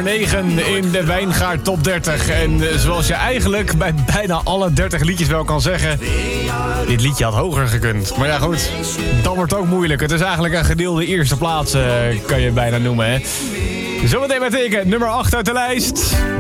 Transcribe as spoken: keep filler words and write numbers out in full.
nummer negen in de Wijngaard Top dertig. En zoals je eigenlijk bij bijna alle dertig liedjes wel kan zeggen, dit liedje had hoger gekund. Maar ja goed, dat wordt ook moeilijk. Het is eigenlijk een gedeelde eerste plaats, uh, kan je bijna noemen, hè. Zometeen met teken nummer acht uit de lijst.